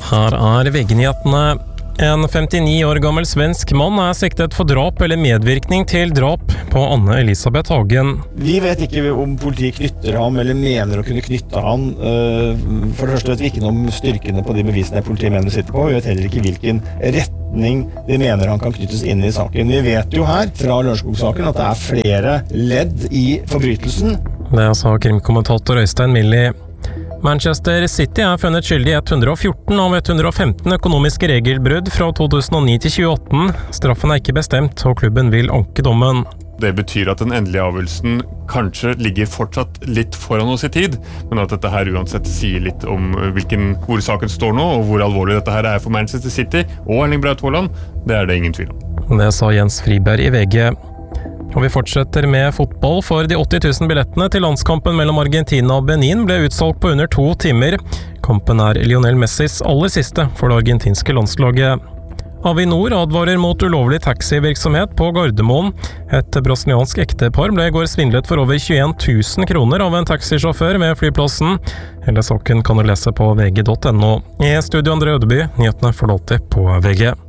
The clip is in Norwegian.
Her VG-nyhetene. En 59 år gammel svensk mann siktet for drap eller medvirkning til drap på Anne Elisabeth Hagen. Vi vet ikke om politiet knytter ham, eller mener å kunne knytte ham. For det første vet vi ikke noe om styrkene på de bevisene politiet mener sitter på. Vi vet heller ikke hvilken retning de mener han kan knyttes inn i saken. Vi vet jo her, fra Lørenskog-saken, at det er flere ledd i forbrytelsen. Det sa krimkommentator Øystein Millie. Manchester City funnet skyldig i 114 av 115 økonomiske regelbrudd fra 2009 til 2018. Straffen ikke bestemt, og klubben vil anke dommen. Det betyr at den endelige avgjørelsen kanskje ligger fortsatt litt foran oss i tid, men at dette her uansett sier litt om hvor saken står nå, og hvor alvorlig dette her for Manchester City og Erling Braut Haaland, det det ingen tvil om. Det sa Jens Friberg i VG. Og vi fortsetter med fotball, for de 80 000 billettene til landskampen mellom Argentina og Benin ble utsolgt på under 2 timer. Kampen Lionel Messis aller siste for det argentinske landslaget. Avinor advarer mot ulovlig taxivirksomhet på Gardermoen. Et brasiliansk ektepar ble i går svindlet for over 21 000 kroner av en taxisjåfør ved flyplassen. Hele saken kan du lese på vg.no. I studio André Ødeby, nyhetene får du alltid på VG.